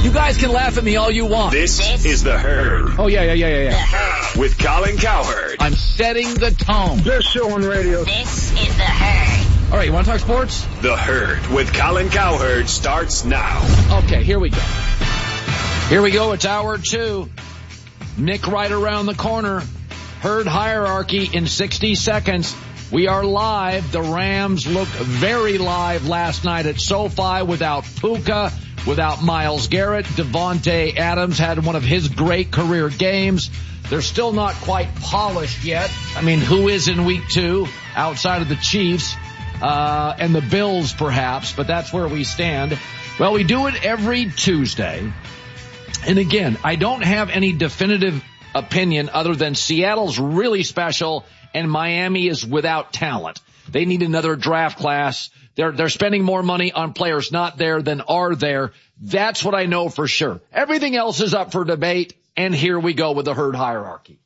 You guys can laugh at me all you want. This is The Herd. Oh, yeah. The Herd. With Colin Cowherd. I'm setting the tone. Best show on radio. This is The Herd. All right, you want to talk sports? The Herd with Colin Cowherd starts now. Okay, here we go. It's hour 2. Nick right around the corner. Herd hierarchy in 60 seconds. We are live. The Rams looked very live last night at SoFi without Puka, without Myles Garrett. Davante Adams had one of his great career games. They're still not quite polished yet. I mean, who is in week 2 outside of the Chiefs and the Bills perhaps, but that's where we stand. Well, we do it every Tuesday. And again, I don't have any definitive opinion other than Seattle's really special and Miami is without talent. They need another draft class. They're spending more money on players not there than are there. That's what I know for sure. Everything else is up for debate, and here we go with the Herd hierarchy.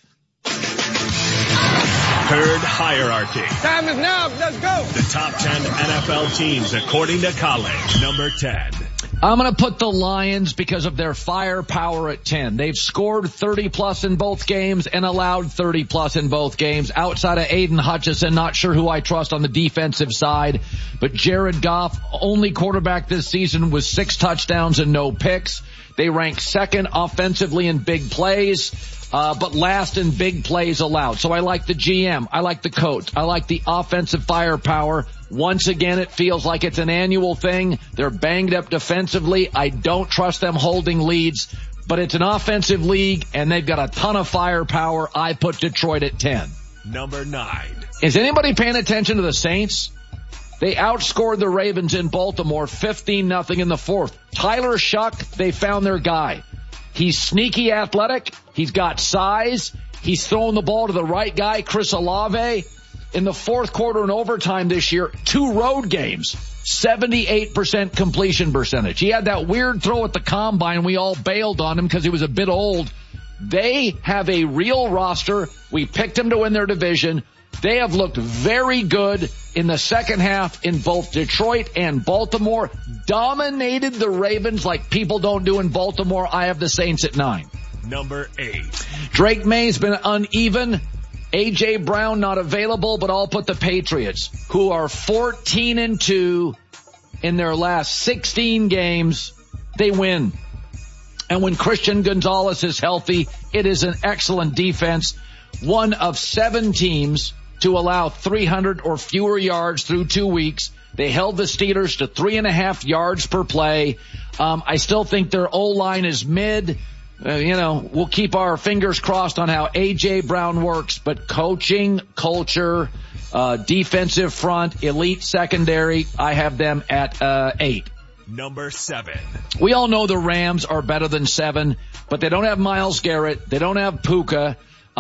Herd hierarchy. Time is now. Let's go. The top 10 NFL teams according to College. Number 10. I'm going to put the Lions because of their firepower at 10. They've scored 30-plus in both games and allowed 30-plus in both games. Outside of Aiden Hutchinson, not sure who I trust on the defensive side. But Jared Goff, only quarterback this season with 6 touchdowns and no picks. They rank second offensively in big plays, but last in big plays allowed. So I like the GM. I like the coach. I like the offensive firepower. Once again, it feels like it's an annual thing. They're banged up defensively. I don't trust them holding leads, but it's an offensive league, and they've got a ton of firepower. I put Detroit at 10. Number 9. Is anybody paying attention to the Saints? They outscored the Ravens in Baltimore 15-0 in the fourth. Tyler Shuck, they found their guy. He's sneaky athletic. He's got size. He's throwing the ball to the right guy, Chris Olave. In the fourth quarter and overtime this year, 2 road games, 78% completion percentage. He had that weird throw at the combine. We all bailed on him because he was a bit old. They have a real roster. We picked him to win their division. They have looked very good in the second half in both Detroit and Baltimore. Dominated the Ravens like people don't do in Baltimore. I have the Saints at 9. Number 8. Drake May's been uneven. A.J. Brown not available, but I'll put the Patriots, who are 14-2 in their last 16 games. They win. And when Christian Gonzalez is healthy, it is an excellent defense. One of 7 teams to allow 300 or fewer yards through 2 weeks. They held the Steelers to 3.5 yards per play. I still think their O-line is mid. We'll keep our fingers crossed on how A.J. Brown works, but coaching, culture, defensive front, elite secondary, I have them at 8. Number 7. We all know the Rams are better than 7, but they don't have Myles Garrett. They don't have Puka.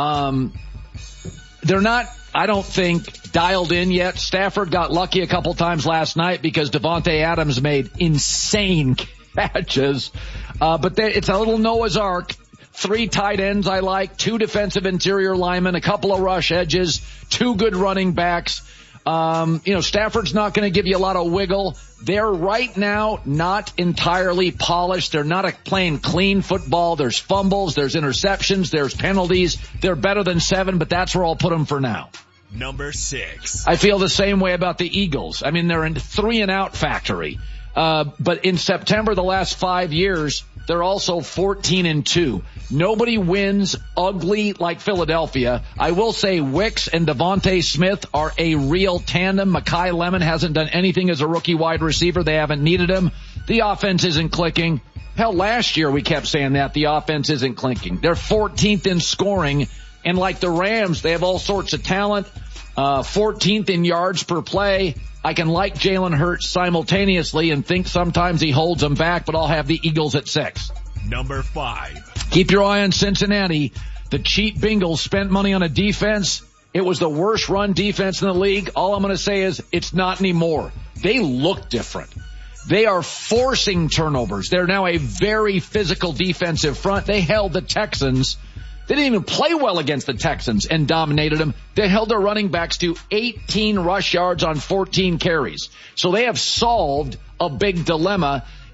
They're not, I don't think, dialed in yet. Stafford got lucky a couple times last night because Davante Adams made insane catches. But it's a little Noah's Ark. 3 tight ends I like, 2 defensive interior linemen, a couple of rush edges, 2 good running backs. Stafford's not going to give you a lot of wiggle. They're right now not entirely polished. They're not playing clean football. There's fumbles, there's interceptions, there's penalties. They're better than 7, but that's where I'll put them for now. Number 6. I feel the same way about the Eagles. I mean, they're in 3-and-out factory. But in September, the last 5 years, they're also 14-2. Nobody wins ugly like Philadelphia. I will say Wicks and Devontae Smith are a real tandem. Mekhi Lemon hasn't done anything as a rookie wide receiver. They haven't needed him. The offense isn't clicking. Hell, last year we kept saying that. The offense isn't clicking. They're 14th in scoring. And like the Rams, they have all sorts of talent. 14th in yards per play. I can like Jalen Hurts simultaneously and think sometimes he holds them back, but I'll have the Eagles at 6. Number 5. Keep your eye on Cincinnati. The cheap Bengals spent money on a defense. It was the worst run defense in the league. All I'm going to say is it's not anymore. They look different. They are forcing turnovers. They're now a very physical defensive front. They held the Texans. They didn't even play well against the Texans and dominated them. They held their running backs to 18 rush yards on 14 carries. So they have solved a big dilemma.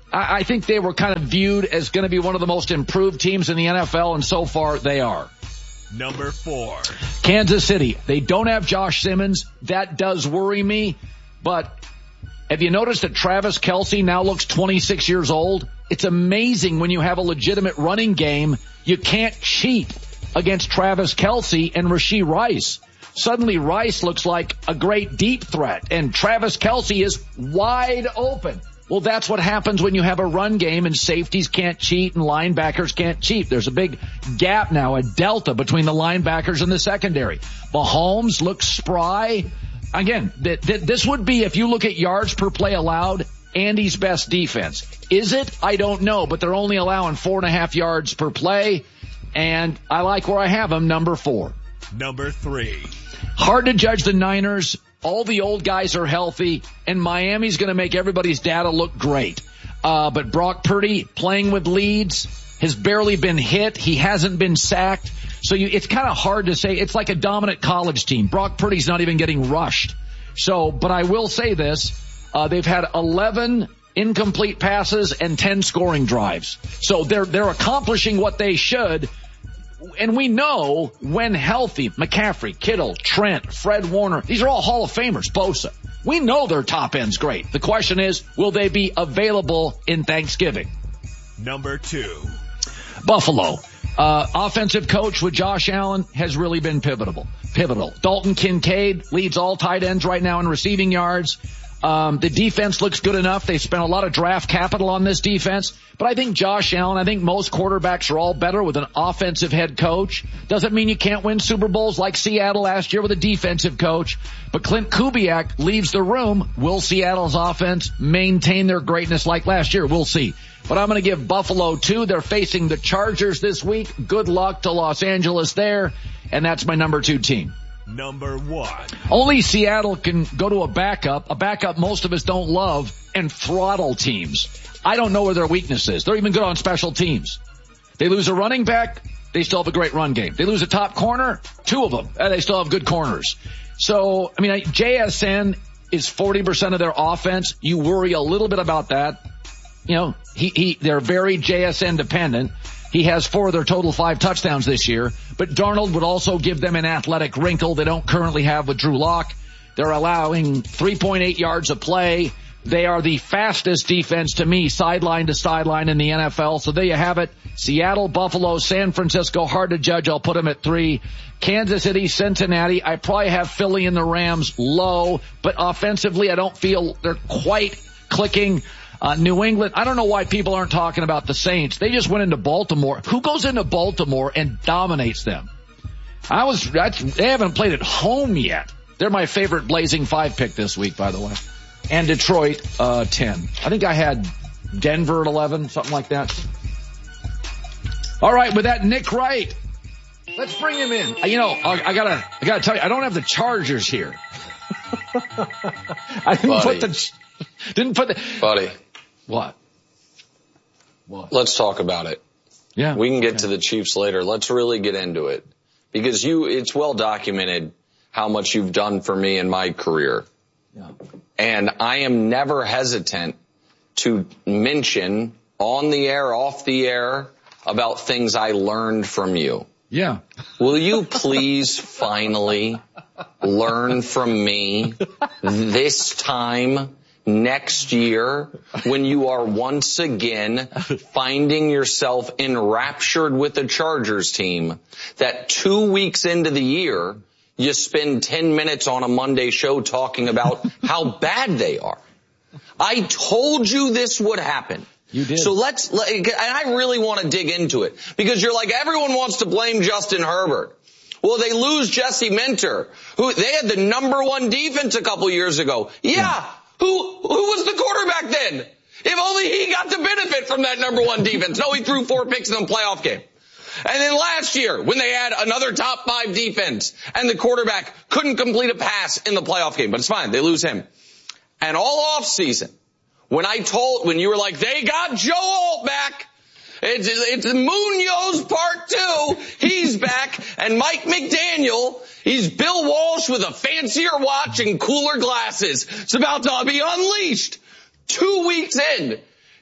I think they were kind of viewed as going to be one of the most improved teams in the NFL, and so far they are. Number 4. Kansas City. They don't have Josh Simmons. That does worry me. But have you noticed that Travis Kelce now looks 26 years old? It's amazing when you have a legitimate running game, you can't cheat against Travis Kelce and Rashee Rice. Suddenly Rice looks like a great deep threat, and Travis Kelce is wide open. Well, that's what happens when you have a run game and safeties can't cheat and linebackers can't cheat. There's a big gap now, a delta between the linebackers and the secondary. Mahomes looks spry. Again, this would be, if you look at yards per play allowed, Andy's best defense. Is it? I don't know, but they're only allowing 4.5 yards per play, and I like where I have them, number 4. Number 3. Hard to judge the Niners. All the old guys are healthy, and Miami's going to make everybody's data look great. But Brock Purdy playing with leads has barely been hit. He hasn't been sacked. So it's kind of hard to say. It's like a dominant college team. Brock Purdy's not even getting rushed. But I will say this. They've had 11 incomplete passes and 10 scoring drives. So they're accomplishing what they should. And we know when healthy, McCaffrey, Kittle, Trent, Fred Warner, these are all Hall of Famers, Bosa. We know their top end's great. The question is, will they be available in Thanksgiving? Number 2. Buffalo. Offensive coach with Josh Allen has really been pivotal. Dalton Kincaid leads all tight ends right now in receiving yards. The defense looks good enough. They've spent a lot of draft capital on this defense. But I think Josh Allen, I think most quarterbacks are all better with an offensive head coach. Doesn't mean you can't win Super Bowls like Seattle last year with a defensive coach. But Clint Kubiak leaves the room. Will Seattle's offense maintain their greatness like last year? We'll see. But I'm going to give Buffalo 2. They're facing the Chargers this week. Good luck to Los Angeles there. And that's my number 2 team. Number 1. Only Seattle can go to a backup most of us don't love, and throttle teams. I don't know where their weakness is. They're even good on special teams. They lose a running back, they still have a great run game. They lose a top corner, 2 of them, and they still have good corners. So, JSN is 40% of their offense. You worry a little bit about that. They're very JSN dependent. He has 4 of their total 5 touchdowns this year, but Darnold would also give them an athletic wrinkle they don't currently have with Drew Lock. They're allowing 3.8 yards a play. They are the fastest defense to me, sideline to sideline in the NFL. So there you have it. Seattle, Buffalo, San Francisco, hard to judge. I'll put them at 3. Kansas City, Cincinnati. I probably have Philly and the Rams low, but offensively I don't feel they're quite clicking. New England, I don't know why people aren't talking about the Saints. They just went into Baltimore. Who goes into Baltimore and dominates them? They haven't played at home yet. They're my favorite Blazing 5 pick this week, by the way. And Detroit, 10. I think I had Denver at 11, something like that. All right, with that, Nick Wright. Let's bring him in. I gotta tell you, I don't have the Chargers here. I didn't put the Buddy. What? Let's talk about it. Yeah. We can get to the Chiefs later. Let's really get into it. Because it's well documented how much you've done for me in my career. Yeah. And I am never hesitant to mention on the air, off the air, about things I learned from you. Yeah. Will you please finally learn from me this time next year when you are once again finding yourself enraptured with the Chargers team that 2 weeks into the year you spend 10 minutes on a Monday show talking about how bad they are? I told you this would happen. You did. So and I really want to dig into it because you're like, everyone wants to blame Justin Herbert. Well, they lose Jesse Minter, who they had the number 1 defense a couple years ago. Yeah. Who was the quarterback then? If only he got to benefit from that number 1 defense. No, he threw 4 picks in the playoff game. And then last year, when they had another top 5 defense and the quarterback couldn't complete a pass in the playoff game, but it's fine. They lose him. And all off season, when you were like, they got Joe Alt back. It's Munoz part 2. He's back. And Mike McDaniel, he's Bill Walsh with a fancier watch and cooler glasses. It's about to be unleashed. 2 weeks in,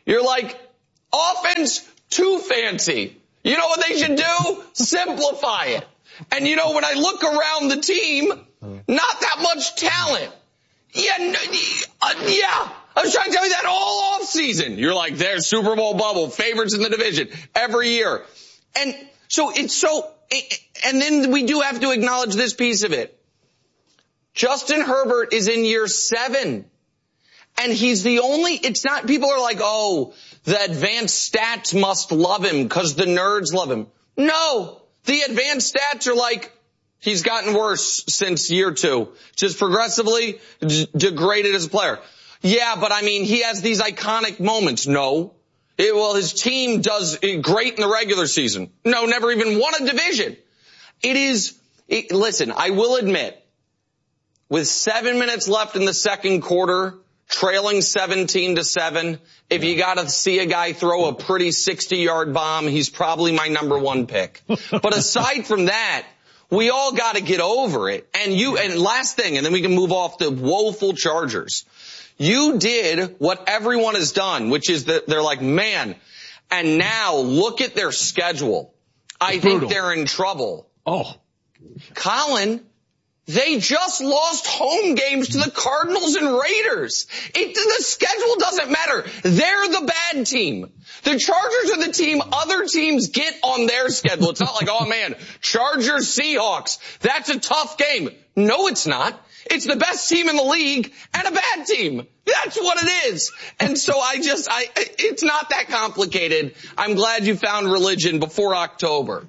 You're like, offense too fancy. You know what they should do? Simplify it. And you know, when I look around the team, not that much talent. Yeah. I was trying to tell you that all off season. You're like, there's Super Bowl bubble, favorites in the division every year. And so and then we do have to acknowledge this piece of it. Justin Herbert is in year 7. And he's the only, it's not, people are like, oh, the advanced stats must love him because the nerds love him. No, the advanced stats are like, he's gotten worse since year 2. Just progressively degraded as a player. Yeah, but I mean, he has these iconic moments. No. His team does great in the regular season. No, never even won a division. Listen, I will admit, with 7 minutes left in the second quarter, trailing 17-7, if you got to see a guy throw a pretty 60-yard bomb, he's probably my number 1 pick. But aside from that, we all got to get over it. And last thing, and then we can move off the woeful Chargers. You did what everyone has done, which is that they're like, man, and now look at their schedule. I think they're in trouble. Oh, Colin, they just lost home games to the Cardinals and Raiders. The schedule doesn't matter. They're the bad team. The Chargers are the team other teams get on their schedule. It's not like, oh man, Chargers, Seahawks, that's a tough game. No, it's not. It's the best team in the league and a bad team. That's what it is. And so it's not that complicated. I'm glad you found religion before October.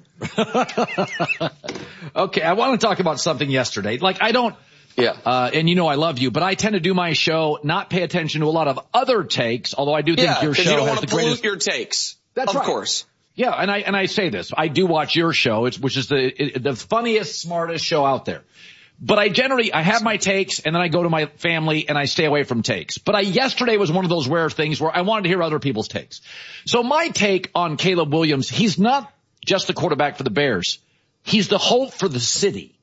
Okay, I want to talk about something yesterday. Like, I don't, and you know I love you, but I tend to do my show, not pay attention to a lot of other takes, although I do think your show you don't has want to the greatest. pollute your takes. That's right. Of course. Yeah, and I say this. I do watch your show, which is the funniest, smartest show out there. But I have my takes, and then I go to my family, and I stay away from takes. But yesterday was one of those rare things where I wanted to hear other people's takes. So my take on Caleb Williams, he's not just the quarterback for the Bears. He's the hope for the city.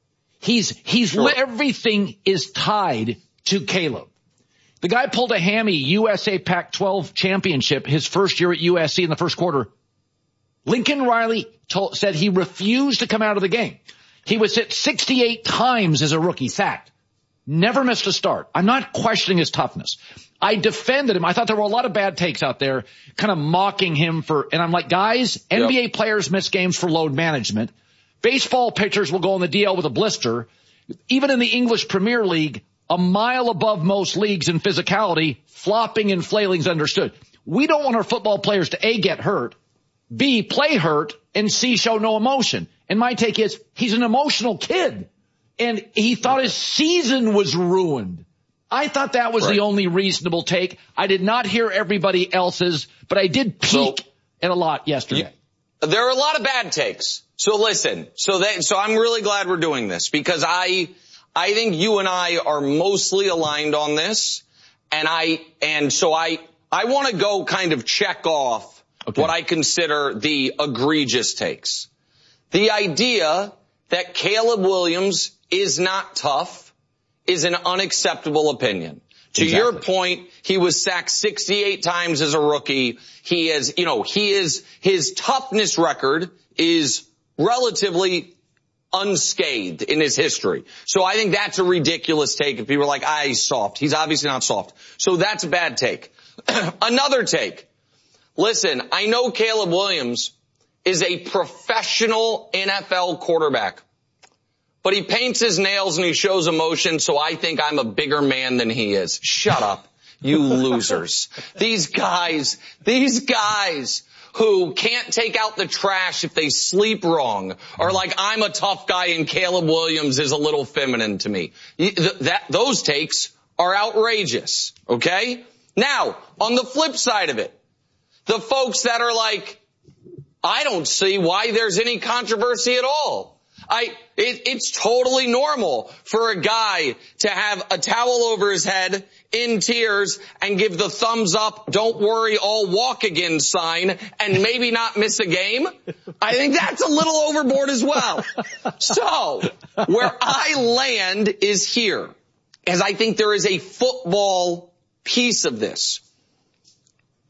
Everything is tied to Caleb. The guy pulled a hammy USA Pac-12 championship his first year at USC in the first quarter. Lincoln Riley said he refused to come out of the game. He was hit 68 times as a rookie, sacked. Never missed a start. I'm not questioning his toughness. I defended him. I thought there were a lot of bad takes out there kind of mocking him and I'm like, guys, NBA players miss games for load management. Baseball pitchers will go on the DL with a blister. Even in the English Premier League, a mile above most leagues in physicality, flopping and flailing is understood. We don't want our football players to A, get hurt, B, play hurt, and C, show no emotion. And my take is he's an emotional kid, and he thought his season was ruined. I thought that was the only reasonable take. I did not hear everybody else's, but I did peek at a lot yesterday. There are a lot of bad takes. So listen, so I'm really glad we're doing this because I think you and I are mostly aligned on this, and so I want to go kind of check off what I consider the egregious takes. The idea that Caleb Williams is not tough is an unacceptable opinion. To your point, he was sacked 68 times as a rookie. His toughness record is relatively unscathed in his history. So I think that's a ridiculous take. If people are like, he's soft. He's obviously not soft. So that's a bad take. Another take. Listen, I know Caleb Williams is a professional NFL quarterback, but he paints his nails and he shows emotion, so I think I'm a bigger man than he is. Shut up, you losers. These guys who can't take out the trash if they sleep wrong are like, I'm a tough guy and Caleb Williams is a little feminine to me. Those takes are outrageous, okay? Now, on the flip side of it, the folks that are like, I don't see why there's any controversy at all. It's totally normal for a guy to have a towel over his head in tears and give the thumbs up, don't worry, I'll walk again sign and maybe not miss a game. I think that's a little overboard as well. So where I land is here, as I think there is a football piece of this.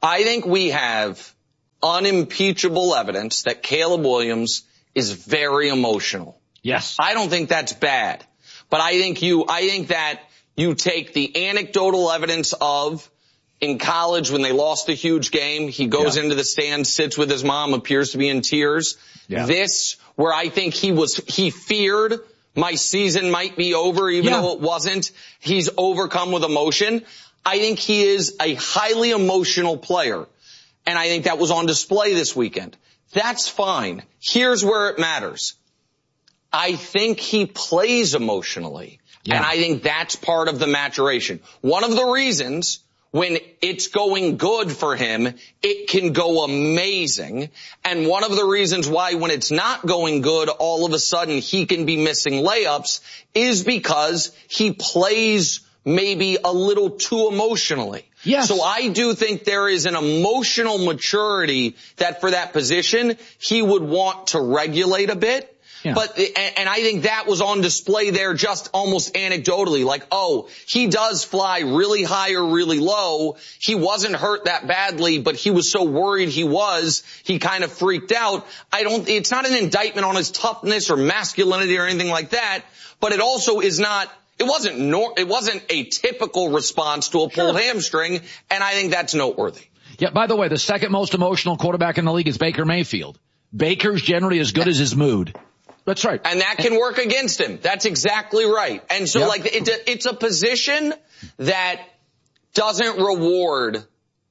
I think we have unimpeachable evidence that Caleb Williams is very emotional. Yes. I don't think that's bad. But I think that you take the anecdotal evidence of in college when they lost a huge game, he goes into the stands, sits with his mom, appears to be in tears. Yeah. This, where I think he feared my season might be over even though it wasn't. He's overcome with emotion. I think he is a highly emotional player. And I think that was on display this weekend. That's fine. Here's where it matters. I think he plays emotionally. Yeah. And I think that's part of the maturation. One of the reasons when it's going good for him, it can go amazing. And one of the reasons why when it's not going good, all of a sudden he can be missing layups is because he plays maybe a little too emotionally. Yes. So I do think there is an emotional maturity that for that position, he would want to regulate a bit. Yeah. But, and I think that was on display there just almost anecdotally, like, oh, he does fly really high or really low. He wasn't hurt that badly, but he was so worried he kind of freaked out. It's not an indictment on his toughness or masculinity or anything like that, but it also is not, it wasn't a typical response to a pulled hamstring, and I think that's noteworthy. Yeah, by the way, the second most emotional quarterback in the league is Baker Mayfield. Baker's generally as good as his mood. That's right. And that can work against him. That's exactly right. And so it's a position that doesn't reward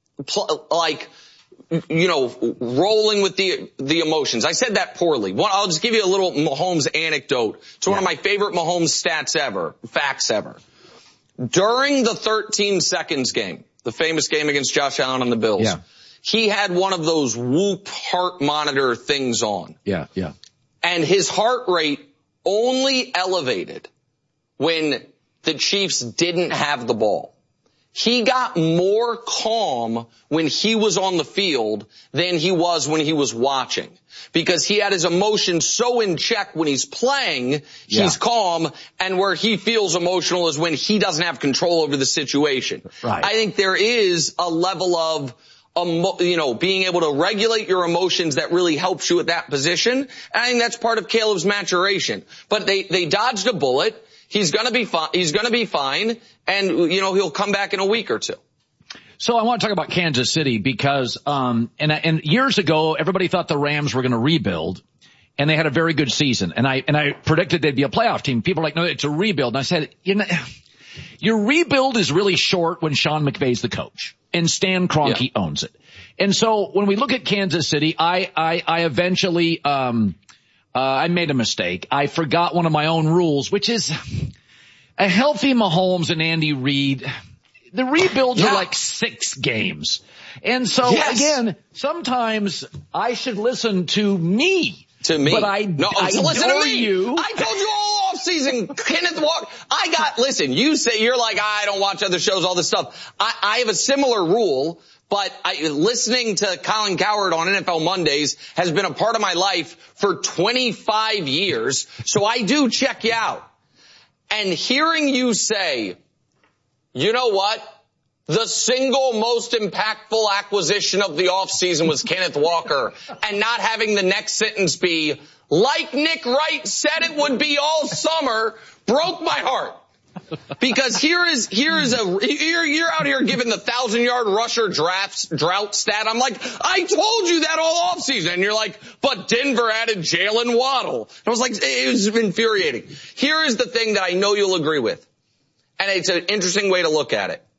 rolling with the emotions. I said that poorly. I'll just give you a little Mahomes anecdote. It's one of my favorite Mahomes facts ever. During the 13 seconds game, the famous game against Josh Allen and the Bills, he had one of those Whoop heart monitor things on. Yeah. And his heart rate only elevated when the Chiefs didn't have the ball. He got more calm when he was on the field than he was when he was watching, because he had his emotions so in check when he's playing, he's calm, and where he feels emotional is when he doesn't have control over the situation. Right. I think there is a level of being able to regulate your emotions that really helps you at that position. And I think that's part of Caleb's maturation. But they dodged a bullet. He's gonna be fine. And, he'll come back in a week or two. So I want to talk about Kansas City because, and years ago, everybody thought the Rams were going to rebuild, and they had a very good season. And I predicted they'd be a playoff team. People are like, no, it's a rebuild. And I said, your rebuild is really short when Sean McVay's the coach and Stan Kroenke owns it. And so when we look at Kansas City, I eventually, I made a mistake. I forgot one of my own rules, which is a healthy Mahomes and Andy Reid. The rebuilds are like 6 games. And so again, sometimes I should listen to me. To me. But I listen to me. You. I told you all offseason, Kenneth Walker. Listen, you say you're like, I don't watch other shows, all this stuff. I have a similar rule, but listening to Colin Cowherd on NFL Mondays has been a part of my life for 25 years. So I do check you out. And hearing you say, you know what? The single most impactful acquisition of the offseason was Kenneth Walker, and not having the next sentence be, like Nick Wright said it would be all summer, broke my heart. Because you're out here giving the 1,000-yard rusher drought stat. I'm like, I told you that all offseason. And you're like, but Denver added Jalen Waddle. I was like, it was infuriating. Here is the thing that I know you'll agree with. And it's an interesting way to look at it.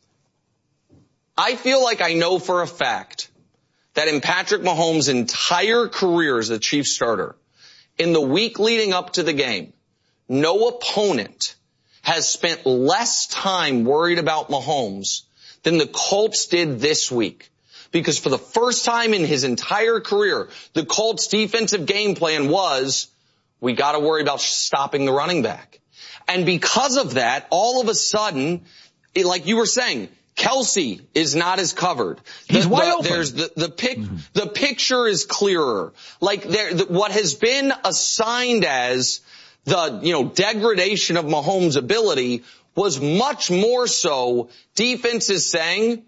I feel like I know for a fact that in Patrick Mahomes' entire career as a Chiefs starter, in the week leading up to the game, no opponent has spent less time worried about Mahomes than the Colts did this week. Because for the first time in his entire career, the Colts' defensive game plan was, we got to worry about stopping the running back. And because of that, all of a sudden, like you were saying, Kelsey is not as covered. He's wide open. There's the picture is clearer. Like what has been assigned as the, degradation of Mahomes' ability was much more so defenses saying,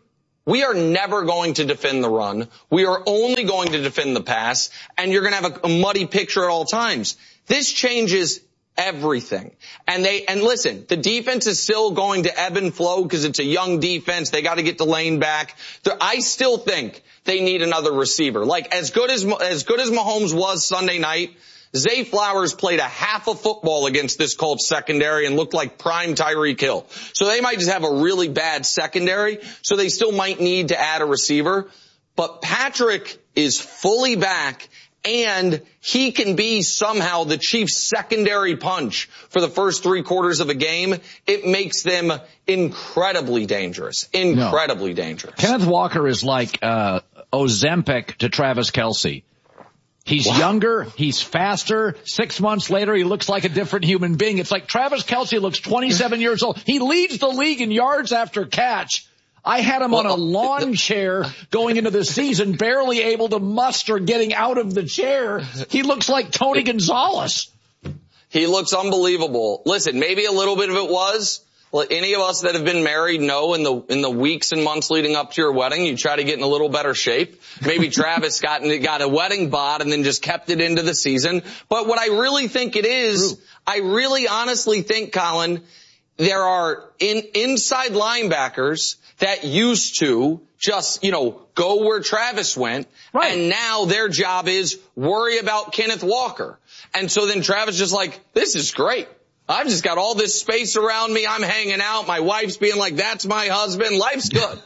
we are never going to defend the run. We are only going to defend the pass, and you're going to have a muddy picture at all times. This changes everything. And listen, the defense is still going to ebb and flow because it's a young defense. They got to get the lane back. I still think they need another receiver. Like as good as Mahomes was Sunday night, Zay Flowers played a half of football against this Colts secondary and looked like prime Tyreek Hill. So they might just have a really bad secondary, so they still might need to add a receiver. But Patrick is fully back, and he can be somehow the Chiefs' secondary punch for the first 3 quarters of a game. It makes them incredibly dangerous. Incredibly dangerous. Kenneth Walker is like Ozempic to Travis Kelce. He's younger, he's faster. 6 months later, he looks like a different human being. It's like Travis Kelce looks 27 years old. He leads the league in yards after catch. I had him on a lawn chair going into the season, barely able to muster getting out of the chair. He looks like Tony Gonzalez. He looks unbelievable. Listen, maybe a little bit of it was. Any of us that have been married know in the weeks and months leading up to your wedding, you try to get in a little better shape. Maybe Travis got a wedding bod and then just kept it into the season. But what I really think it is, I really honestly think, Colin, there are inside linebackers that used to just, go where Travis went. Right. And now their job is worry about Kenneth Walker. And so then Travis just like, this is great. I've just got all this space around me. I'm hanging out. My wife's being like, that's my husband. Life's good.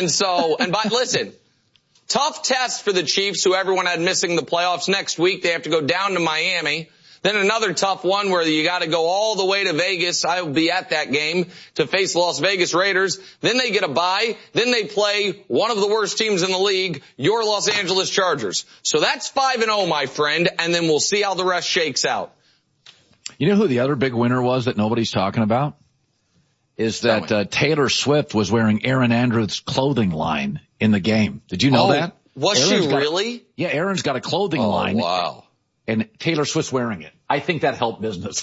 Listen, tough test for the Chiefs, who everyone had missing the playoffs. Next week, they have to go down to Miami. Then another tough one where you got to go all the way to Vegas. I will be at that game to face the Las Vegas Raiders. Then they get a bye. Then they play one of the worst teams in the league, your Los Angeles Chargers. So that's 5-0, my friend. And then we'll see how the rest shakes out. You know who the other big winner was that nobody's talking about? Is that Taylor Swift was wearing Erin Andrews' clothing line in the game. Did you know that? Was she really? Yeah, Erin's got a clothing line. Wow. And Taylor Swift's wearing it. I think that helped business.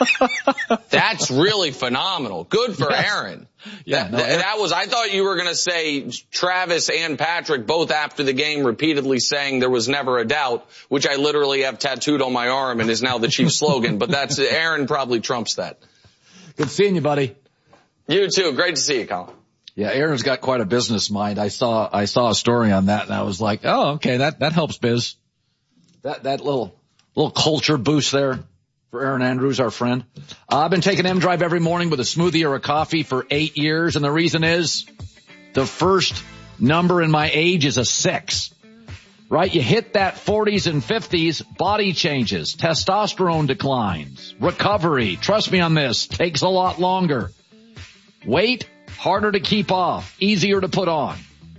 That's really phenomenal. Good for Erin. Yeah. I thought you were going to say Travis and Patrick both after the game repeatedly saying there was never a doubt, which I literally have tattooed on my arm and is now the Chiefs slogan. But Erin probably trumps that. Good seeing you, buddy. You too. Great to see you, Colin. Yeah, Erin's got quite a business mind. I saw a story on that and I was like, oh, okay, that helps biz. That little culture boost there for Erin Andrews, our friend. I've been taking M-Drive every morning with a smoothie or a coffee for 8 years, and the reason is the first number in my age is a 6. Right? You hit that 40s and 50s, body changes, testosterone declines, recovery. Trust me on this, takes a lot longer. Weight, harder to keep off, easier to put on.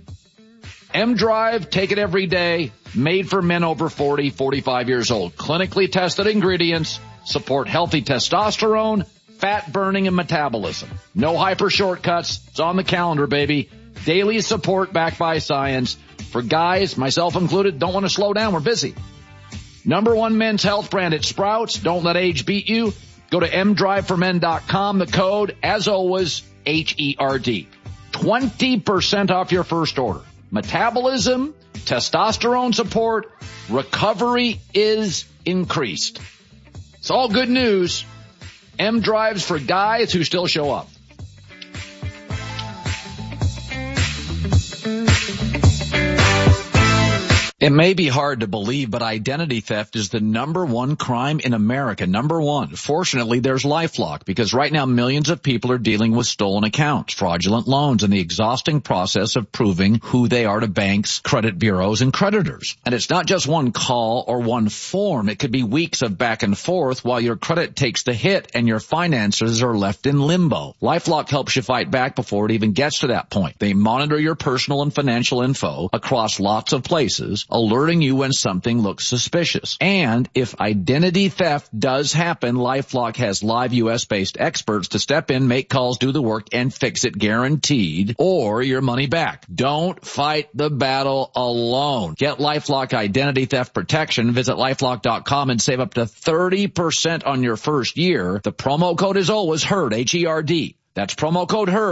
M-Drive, take it every day, made for men over 40, 45 years old. Clinically tested ingredients support healthy testosterone, fat burning, and metabolism. No hyper shortcuts. It's on the calendar, baby. Daily support backed by science. For guys, myself included, don't want to slow down. We're busy. #1 men's health brand at Sprouts. Don't let age beat you. Go to mdriveformen.com. The code, as always, HERD. 20% off your first order. Metabolism, testosterone support, recovery is increased. It's all good news. M-Drives for guys who still show up. It may be hard to believe, but identity theft is the #1 crime in America. #1. Fortunately, there's LifeLock, because right now millions of people are dealing with stolen accounts, fraudulent loans, and the exhausting process of proving who they are to banks, credit bureaus, and creditors. And it's not just one call or one form. It could be weeks of back and forth while your credit takes the hit and your finances are left in limbo. LifeLock helps you fight back before it even gets to that point. They monitor your personal and financial info across lots of places, alerting you when something looks suspicious. And if identity theft does happen, LifeLock has live U.S.-based experts to step in, make calls, do the work, and fix it guaranteed, or your money back. Don't fight the battle alone. Get LifeLock identity theft protection. Visit LifeLock.com and save up to 30% on your first year. The promo code is always HERD, H-E-R-D. That's promo code HERD.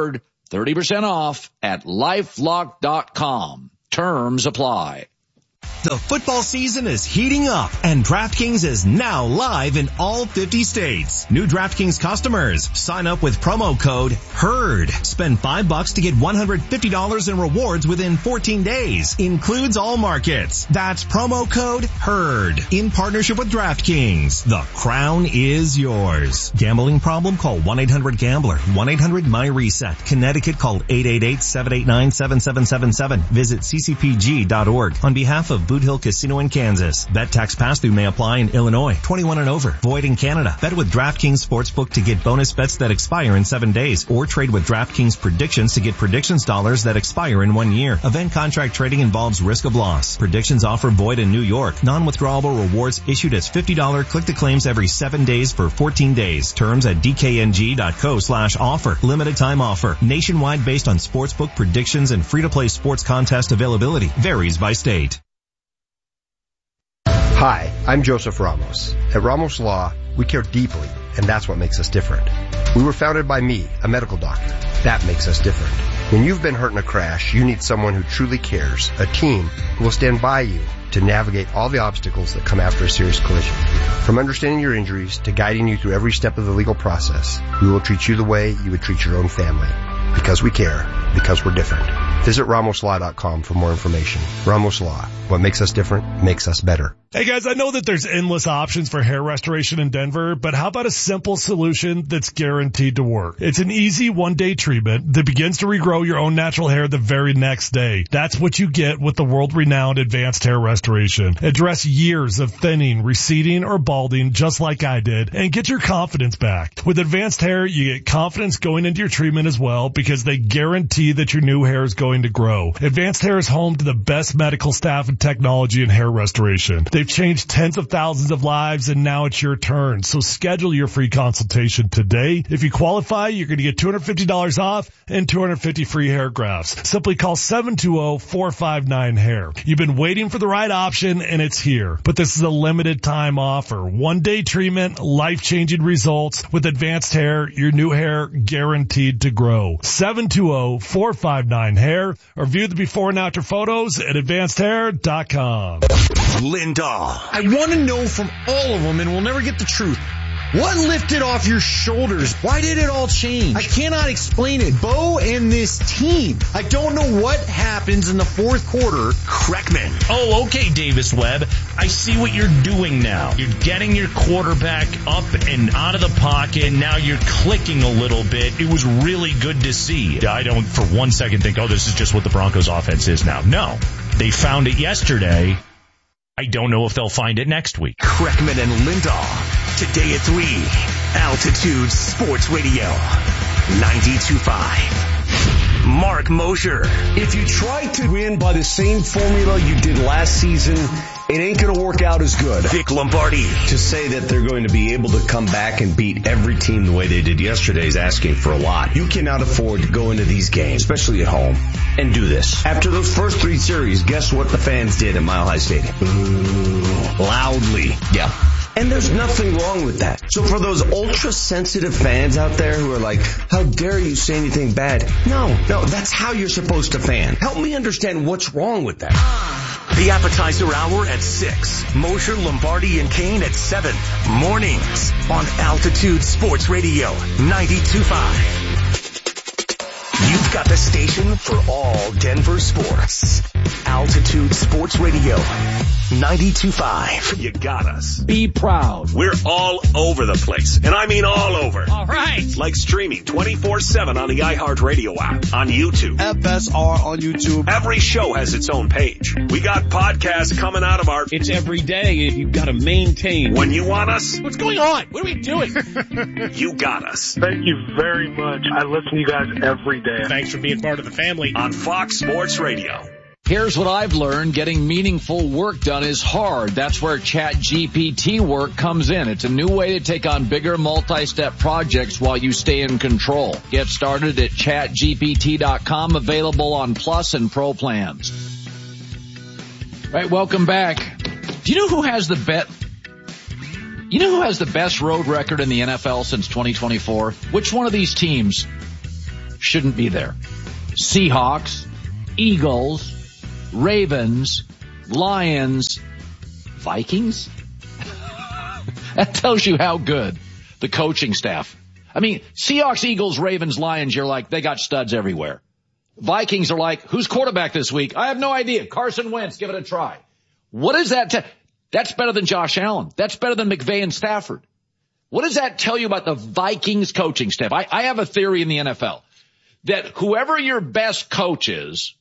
30% off at LifeLock.com. Terms apply. The football season is heating up, and DraftKings is now live in all 50 states. New DraftKings customers, sign up with promo code HERD. Spend $5 to get $150 in rewards within 14 days. Includes all markets. That's promo code HERD. In partnership with DraftKings. The crown is yours. Gambling problem? Call 1-800-GAMBLER. 1-800-MY-RESET. Connecticut, call 888-789-7777. Visit ccpg.org. On behalf of Boot Hill Casino in Kansas. Bet tax pass-through may apply in Illinois. 21 and over. Void in Canada. Bet with DraftKings Sportsbook to get bonus bets that expire in 7 days. Or trade with DraftKings Predictions to get predictions dollars that expire in 1 year. Event contract trading involves risk of loss. Predictions offer void in New York. Non-withdrawable rewards issued as $50 click-to-claims every 7 days for 14 days. Terms at dkng.co/offer. Limited time offer. Nationwide based on sportsbook predictions and free-to-play sports contest availability. Varies by state. Hi, I'm Joseph Ramos. At Ramos Law, we care deeply, and that's what makes us different. We were founded by me, a medical doctor. That makes us different. When you've been hurt in a crash, you need someone who truly cares, a team who will stand by you to navigate all the obstacles that come after a serious collision. From understanding your injuries to guiding you through every step of the legal process, we will treat you the way you would treat your own family. Because we care. Because we're different. Visit RamosLaw.com for more information. Ramos Law. What makes us different makes us better. Hey guys, I know that there's endless options for hair restoration in Denver, but how about a simple solution that's guaranteed to work? It's an easy one-day treatment that begins to regrow your own natural hair the very next day. That's what you get with the world-renowned Advanced Hair Restoration. Address years of thinning, receding, or balding just like I did, and get your confidence back. With Advanced Hair, you get confidence going into your treatment as well because they guarantee that your new hair is going to grow. Advanced Hair is home to the best medical staff and technology in hair restoration. They've changed tens of thousands of lives, and now it's your turn. So schedule your free consultation today. If you qualify, you're going to get $250 off and 250 free hair grafts. Simply call 720-459-HAIR. You've been waiting for the right option, and it's here. But this is a limited time offer. One-day treatment, life-changing results. With Advanced Hair, your new hair guaranteed to grow. 720-459-HAIR, or view the before and after photos at advancedhair.com. Lindahl. I want to know from all of them, and we'll never get the truth. What lifted off your shoulders? Why did it all change? I cannot explain it. Bo and this team. I don't know what happens in the fourth quarter. Kreckman. Oh, okay, Davis Webb. I see what you're doing now. You're getting your quarterback up and out of the pocket. Now you're clicking a little bit. It was really good to see. I don't for one second think, oh, this is just what the Broncos offense is now. No, they found it yesterday. I don't know if they'll find it next week. Kreckman and Lindahl. Today at 3. Altitude Sports Radio. 92.5. Mark Mosher. If you try to win by the same formula you did last season, it ain't going to work out as good. Vic Lombardi. To say that they're going to be able to come back and beat every team the way they did yesterday is asking for a lot. You cannot afford to go into these games, especially at home, and do this. After those first 3 series, guess what the fans did at Mile High Stadium? Loudly. Yeah. And there's nothing wrong with that. So for those ultra-sensitive fans out there who are like, how dare you say anything bad? No, that's how you're supposed to fan. Help me understand what's wrong with that. The appetizer hour at 6. Mosher, Lombardi, and Kane at 7. Mornings on Altitude Sports Radio 92.5. You've got the station for all Denver sports. Altitude Sports Radio 92.5. You got us. Be proud. We're all over the place, and I mean all over. All right. Like streaming 24/7 on the iHeartRadio app, on YouTube. FSR on YouTube. Every show has its own page. We got podcasts coming out of our... It's every day. You've got to maintain. When you want us... What's going on? What are we doing? You got us. Thank you very much. I listen to you guys every day. Thanks for being part of the family. On Fox Sports Radio. Here's what I've learned. Getting meaningful work done is hard. That's where ChatGPT work comes in. It's a new way to take on bigger multi-step projects while you stay in control. Get started at ChatGPT.com, available on Plus and Pro plans. Right, welcome back. Do you know who has the best road record in the NFL since 2024? Which one of these teams shouldn't be there. Seahawks, Eagles, Ravens, Lions, Vikings? That tells you how good the coaching staff. I mean, Seahawks, Eagles, Ravens, Lions, you're like, they got studs everywhere. Vikings are like, who's quarterback this week? I have no idea. Carson Wentz, give it a try. What is that? That's better than Josh Allen. That's better than McVay and Stafford. What does that tell you about the Vikings coaching staff? I have a theory in the NFL that whoever your best coach is,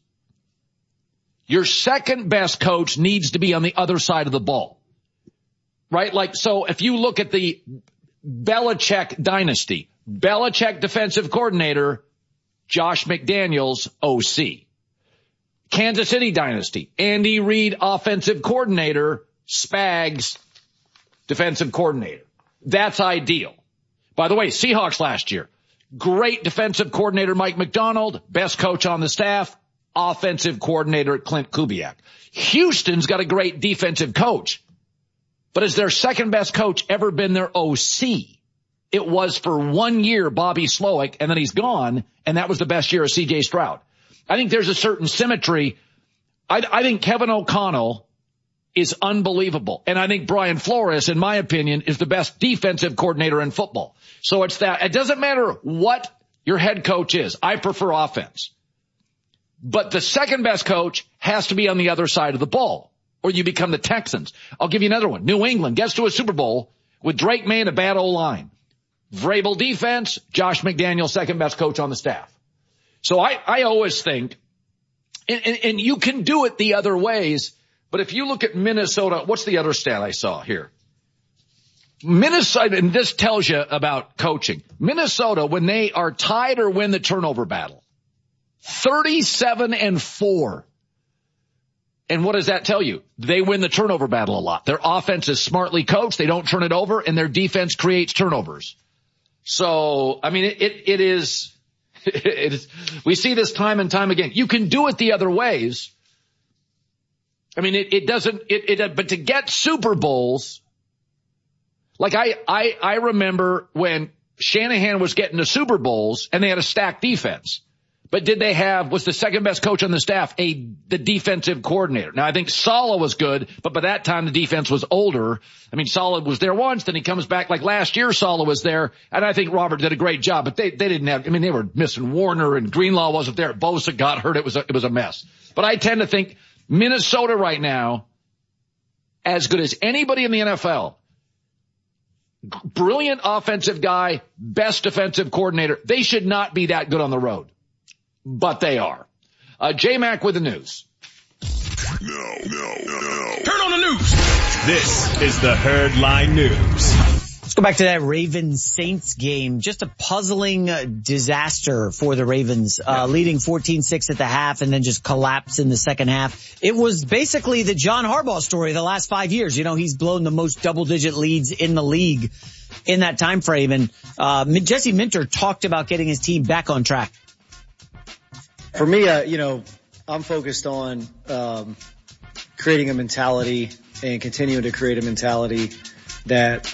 your second best coach needs to be on the other side of the ball. Right? Like, so if you look at the Belichick dynasty, Belichick defensive coordinator, Josh McDaniels, OC. Kansas City dynasty, Andy Reid offensive coordinator, Spags defensive coordinator. That's ideal. By the way, Seahawks last year, great defensive coordinator Mike McDonald, best coach on the staff, offensive coordinator Clint Kubiak. Houston's got a great defensive coach, but has their second best coach ever been their OC? It was for 1 year Bobby Slowick, and then he's gone, and that was the best year of C.J. Stroud. I think there's a certain symmetry. I think Kevin O'Connell is unbelievable. And I think Brian Flores, in my opinion, is the best defensive coordinator in football. So it's that. It doesn't matter what your head coach is. I prefer offense. But the second best coach has to be on the other side of the ball, or you become the Texans. I'll give you another one. New England gets to a Super Bowl with Drake May and a bad O-line. Vrabel defense, Josh McDaniels, second best coach on the staff. So I always think, and you can do it the other ways, but if you look at Minnesota, what's the other stat I saw here? Minnesota, and this tells you about coaching. Minnesota, when they are tied or win the turnover battle, 37-4. And what does that tell you? They win the turnover battle a lot. Their offense is smartly coached. They don't turn it over, and their defense creates turnovers. So, I mean, it is, we see this time and time again. You can do it the other ways. I mean, but to get Super Bowls, like I remember when Shanahan was getting to Super Bowls and they had a stacked defense. But did they have, was the second best coach on the staff the defensive coordinator? Now I think Saleh was good, but by that time the defense was older. I mean, Saleh was there once, then he comes back like last year Saleh was there, and I think Robert did a great job, but they didn't have, I mean, they were missing Warner and Greenlaw wasn't there. Bosa got hurt. It was a mess. But I tend to think Minnesota right now, as good as anybody in the NFL, brilliant offensive guy, best defensive coordinator, they should not be that good on the road. But they are. J-Mac with the news. No. Turn on the news. This is the Herd Line News. Let's go back to that Ravens-Saints game. Just a puzzling disaster for the Ravens, leading 14-6 at the half and then just collapse in the second half. It was basically the John Harbaugh story the last 5 years. You know, he's blown the most double-digit leads in the league in that time frame. And Jesse Minter talked about getting his team back on track. For me, I'm focused on creating a mentality and continuing to create a mentality that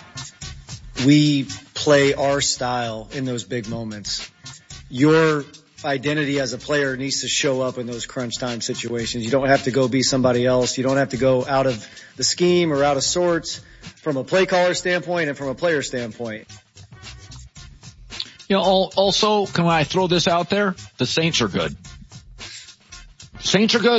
we play our style in those big moments. Your identity as a player needs to show up in those crunch time situations. You don't have to go be somebody else. You don't have to go out of the scheme or out of sorts from a play caller standpoint and from a player standpoint. You know, also, can I throw this out there? The Saints are good. Saints are good.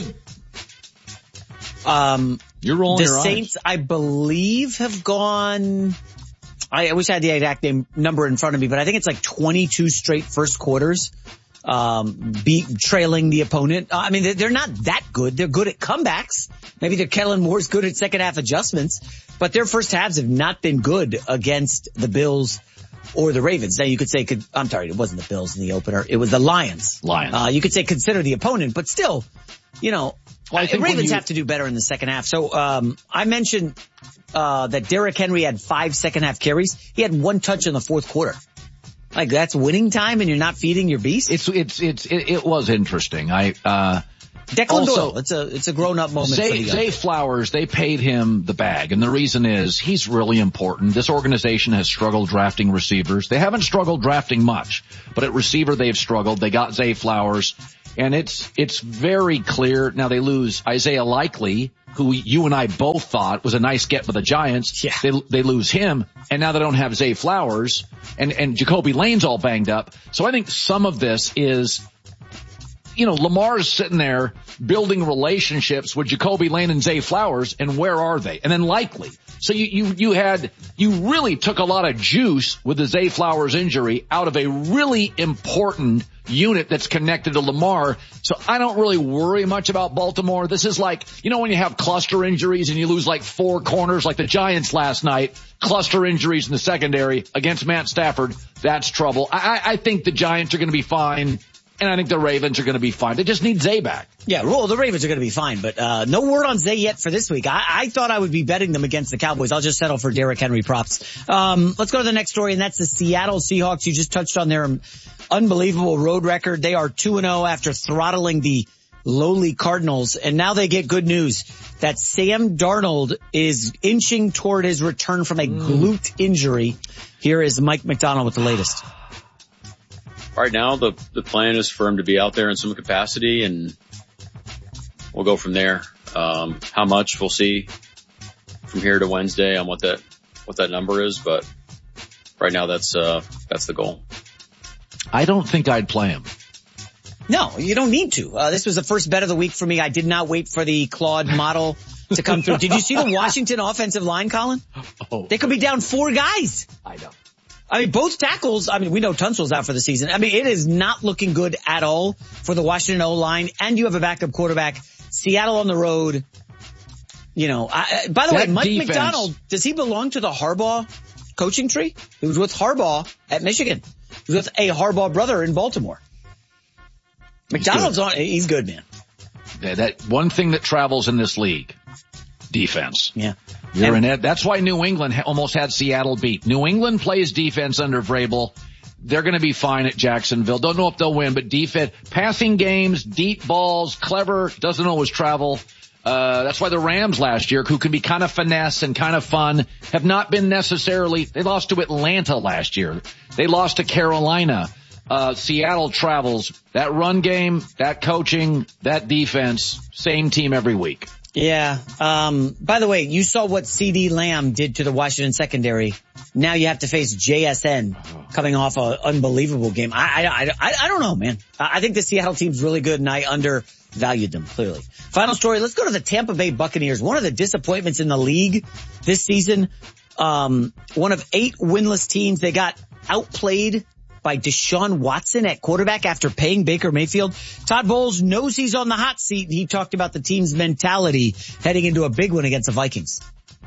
You're rolling your eyes. The Saints, I believe, have gone, I wish I had the exact number in front of me, but I think it's like 22 straight first quarters, trailing the opponent. I mean, they're not that good. They're good at comebacks. Maybe they're Kellen Moore's good at second half adjustments, but their first halves have not been good against the Bills or the Ravens. Now you could say, I'm sorry, it wasn't the Bills in the opener. It was the Lions. You could say consider the opponent, but still, you know, Ravens have to do better in the second half. So, I mentioned, that Derrick Henry had 5 second half carries. He had 1 touch in the fourth quarter. Like that's winning time and you're not feeding your beast? It was interesting. Declan Doyle, it's a grown-up moment for the young. Zay Flowers, they paid him the bag, and the reason is he's really important. This organization has struggled drafting receivers. They haven't struggled drafting much, but at receiver they've struggled. They got Zay Flowers, and it's very clear. Now they lose Isaiah Likely, who you and I both thought was a nice get for the Giants. Yeah. They lose him, and now they don't have Zay Flowers, and Jacoby Lane's all banged up. So I think some of this is, Lamar's sitting there building relationships with Jacoby Lane and Zay Flowers, and where are they? And then Likely. So you really took a lot of juice with the Zay Flowers injury out of a really important unit that's connected to Lamar. So I don't really worry much about Baltimore. This is like, when you have cluster injuries and you lose like 4 corners like the Giants last night, cluster injuries in the secondary against Matt Stafford, that's trouble. I think the Giants are going to be fine. And I think the Ravens are going to be fine. They just need Zay back. Yeah, well, the Ravens are going to be fine, but no word on Zay yet for this week. I thought I would be betting them against the Cowboys. I'll just settle for Derrick Henry props. Let's go to the next story, and that's the Seattle Seahawks. You just touched on their unbelievable road record. They are 2-0 after throttling the lowly Cardinals, and now they get good news that Sam Darnold is inching toward his return from a glute injury. Here is Mike McDonald with the latest. Right now, the plan is for him to be out there in some capacity, and we'll go from there. How much we'll see from here to Wednesday on what that number is, but right now that's the goal. I don't think I'd play him. No, you don't need to. This was the first bet of the week for me. I did not wait for the Claude model to come through. Did you see the Washington offensive line, Colin? Oh. They could be down 4 guys. I know. Both tackles, we know Tunsil's out for the season. It is not looking good at all for the Washington O-line, and you have a backup quarterback. Seattle on the road. By the way, Mike McDonald, does he belong to the Harbaugh coaching tree? He was with Harbaugh at Michigan. He was with a Harbaugh brother in Baltimore. McDonald's he's good, man. Yeah, that one thing that travels in this league, defense. Yeah. You're in it. That's why New England almost had Seattle beat. New England plays defense under Vrabel. They're going to be fine at Jacksonville. Don't know if they'll win, but defense, passing games, deep balls, clever, doesn't always travel. That's why the Rams last year, who can be kind of finesse and kind of fun, have not been necessarily, they lost to Atlanta last year. They lost to Carolina. Seattle travels. That run game, that coaching, that defense, same team every week. Yeah. By the way, you saw what CeeDee Lamb did to the Washington secondary. Now you have to face JSN coming off an unbelievable game. I don't know, man. I think the Seattle team's really good, and I undervalued them, clearly. Final story. Let's go to the Tampa Bay Buccaneers. One of the disappointments in the league this season. One of 8 winless teams. They got outplayed by Deshaun Watson at quarterback after paying Baker Mayfield. Todd Bowles knows he's on the hot seat. He talked about the team's mentality heading into a big one against the Vikings.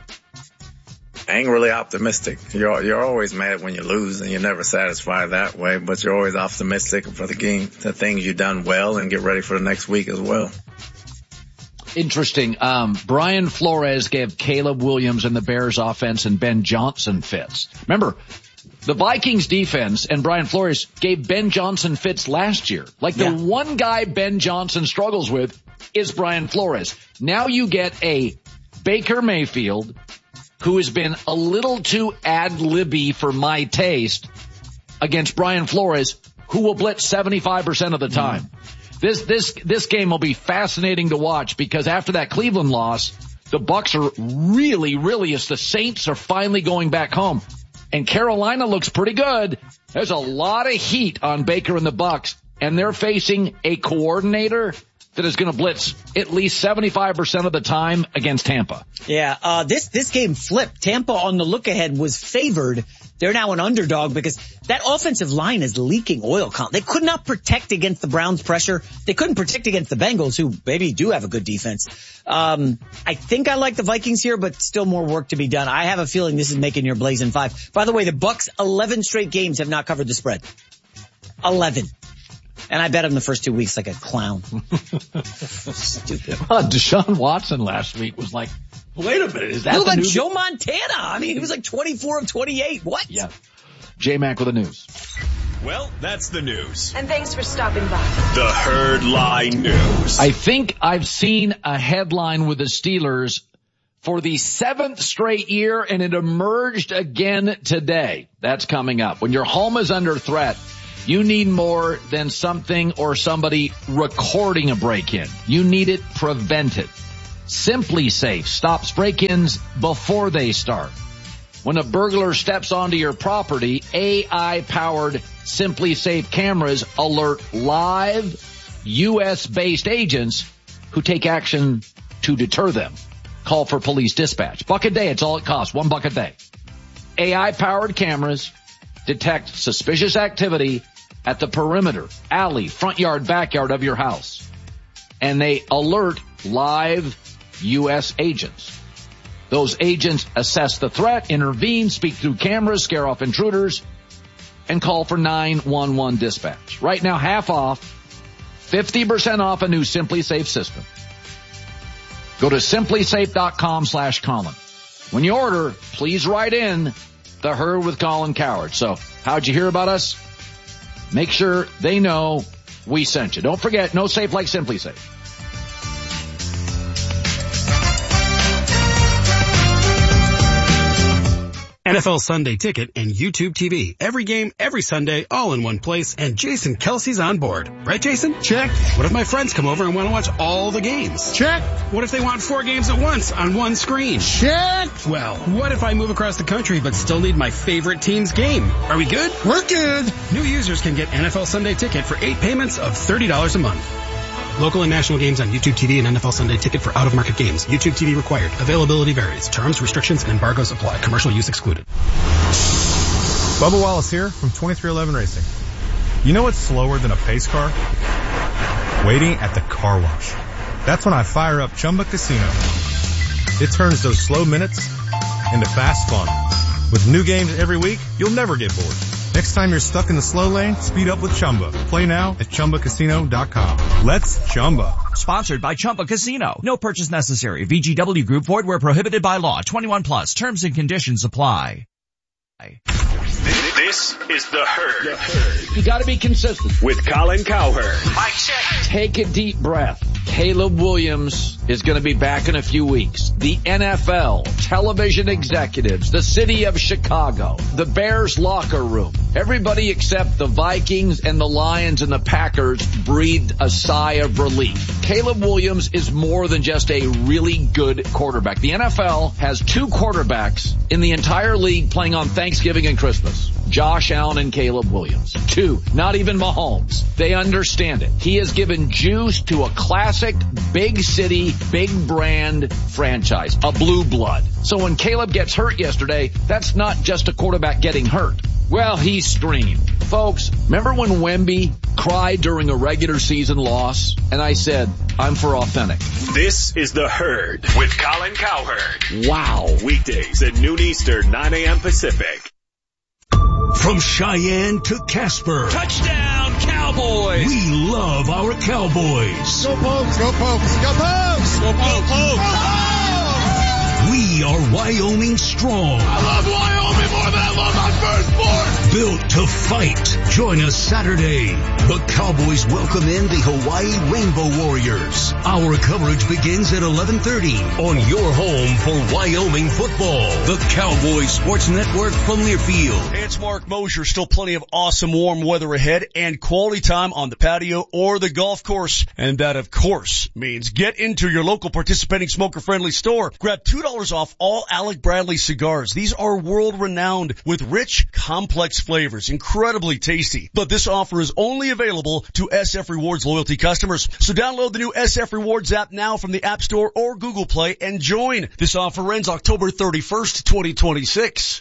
I ain't really optimistic. You're always mad when you lose, and you're never satisfied that way, but you're always optimistic for the game, the things you've done well, and get ready for the next week as well. Interesting. Brian Flores gave Caleb Williams and the Bears offense and Ben Johnson fits. Remember, the Vikings defense and Brian Flores gave Ben Johnson fits last year. The one guy Ben Johnson struggles with is Brian Flores. Now you get a Baker Mayfield who has been a little too ad-libby for my taste against Brian Flores, who will blitz 75% of the time. This game will be fascinating to watch because after that Cleveland loss, the Bucs are really, the Saints are finally going back home. And Carolina looks pretty good. There's a lot of heat on Baker and the Bucs, and they're facing a coordinator that is going to blitz at least 75% of the time against Tampa. Yeah, this game flipped. Tampa on the look ahead was favored. They're now an underdog because that offensive line is leaking oil. They could not protect against the Browns' pressure. They couldn't protect against the Bengals, who maybe do have a good defense. I think I like the Vikings here, but still more work to be done. I have a feeling this is making your Blazing 5. By the way, the Bucs 11 straight games have not covered the spread. 11. And I bet him the first 2 weeks like a clown. Stupid. Deshaun Watson last week was like, wait a minute, is that he looked like Joe Montana? He was like 24 of 28. What? Yeah. J-Mac with the news. Well, that's the news. And thanks for stopping by. The Herd Line News. I think I've seen a headline with the Steelers for the 7th straight year, and it emerged again today. That's coming up. When your home is under threat, you need more than something or somebody recording a break-in. You need it prevented. Simply Safe stops break-ins before they start. When a burglar steps onto your property, AI-powered Simply Safe cameras alert live U.S.-based agents who take action to deter them. Call for police dispatch. $1 a day, it's all it costs. $1 a day. AI-powered cameras detect suspicious activity at the perimeter, alley, front yard, backyard of your house. And they alert live U.S. agents. Those agents assess the threat, intervene, speak through cameras, scare off intruders, and call for 911 dispatch. Right now, half off, 50% off a new Simply Safe system. Go to simplysafe.com/Colin. When you order, please write in The Herd with Colin Cowherd. So, how'd you hear about us? Make sure they know we sent you. Don't forget, no safe like Simply Safe. NFL Sunday Ticket and YouTube TV. Every game, every Sunday, all in one place, and Jason Kelsey's on board. Right, Jason? Check. What if my friends come over and want to watch all the games? Check. What if they want 4 games at once on one screen? Check. Well, what if I move across the country but still need my favorite team's game? Are we good? We're good. New users can get NFL Sunday Ticket for 8 payments of $30 a month. Local and national games on YouTube TV and NFL Sunday Ticket for out-of-market games. YouTube TV required. Availability varies. Terms, restrictions, and embargoes apply. Commercial use excluded. Bubba Wallace here from 2311 Racing. You know what's slower than a pace car? Waiting at the car wash. That's when I fire up Chumba Casino. It turns those slow minutes into fast fun. With new games every week, you'll never get bored. Next time you're stuck in the slow lane, speed up with Chumba. Play now at ChumbaCasino.com. Let's Chumba. Sponsored by Chumba Casino. No purchase necessary. VGW Group. Void where prohibited by law. 21 plus. Terms and conditions apply. This is The Herd. You got to be consistent. With Colin Cowherd. Mic check. Take a deep breath. Caleb Williams is going to be back in a few weeks. The NFL, television executives, the city of Chicago, the Bears locker room, everybody except the Vikings and the Lions and the Packers breathed a sigh of relief. Caleb Williams is more than just a really good quarterback. The NFL has 2 quarterbacks in the entire league playing on Thanksgiving and Christmas. Josh Allen and Caleb Williams. 2, not even Mahomes. They understand it. He has given juice to a classic, big city, big brand franchise, a blue blood. So when Caleb gets hurt yesterday, that's not just a quarterback getting hurt. Well, he screamed. Folks, remember when Wemby cried during a regular season loss? And I said, I'm for authentic. This is The Herd with Colin Cowherd. Wow. Weekdays at noon Eastern, 9 a.m. Pacific. From Cheyenne to Casper. Touchdown, Cowboys! We love our Cowboys. Go Pokes, go Pokes, go Pokes! Go Pokes! Go Pokes! We are Wyoming strong. I love Wyoming more than I love my firstborn! Built to fight. Join us Saturday. The Cowboys welcome in the Hawaii Rainbow Warriors. Our coverage begins at 11:30 on your home for Wyoming football. The Cowboys Sports Network from Learfield. Hey, it's Mark Mosher. Still plenty of awesome warm weather ahead and quality time on the patio or the golf course. And that, of course, means get into your local participating smoker-friendly store. Grab $2 off all Alec Bradley cigars. These are world-renowned with rich, complex flavors, incredibly tasty. But this offer is only available to SF Rewards loyalty customers. So download the new SF Rewards app now from the App Store or Google Play and join. This offer ends October 31st, 2026.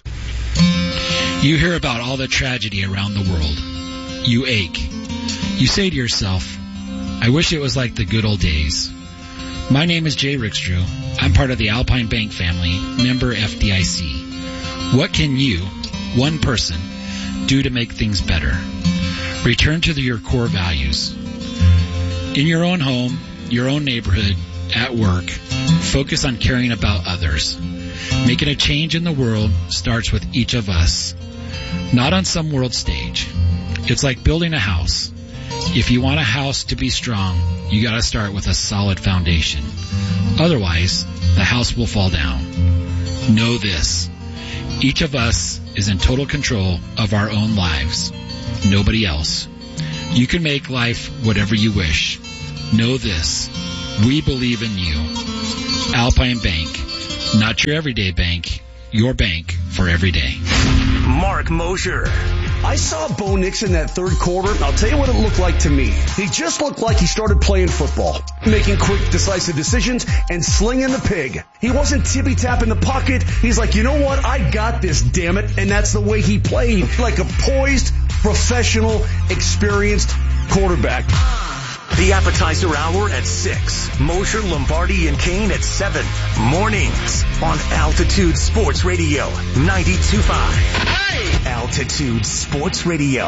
You hear about all the tragedy around the world. You ache. You say to yourself, I wish it was like the good old days. My name is Jay Rickstrew. I'm part of the Alpine Bank family, member FDIC. What can you, one person, do to make things better? Return to your core values. In your own home, your own neighborhood, at work, focus on caring about others. Making a change in the world starts with each of us. Not on some world stage. It's like building a house. If you want a house to be strong, you gotta start with a solid foundation. Otherwise, the house will fall down. Know this. Each of us is in total control of our own lives. Nobody else. You can make life whatever you wish. Know this. We believe in you. Alpine Bank. Not your everyday bank. Your bank for every day. Mark Mosher. I saw Bo Nix in that third quarter. I'll tell you what it looked like to me. He just looked like he started playing football, making quick, decisive decisions and slinging the pig. He wasn't tippy-tapping the pocket. He's like, you know what? I got this, damn it. And that's the way he played, like a poised, professional, experienced quarterback. The appetizer hour at 6. Mosher, Lombardi, and Kane at 7. Mornings on Altitude Sports Radio 92.5. Hey! Altitude Sports Radio